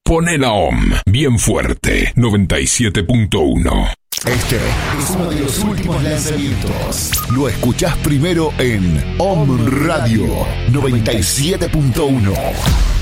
Pone la OM bien fuerte, 97.1. Este es uno de los últimos lanzamientos. Lo escuchás primero en OM Radio 97.1.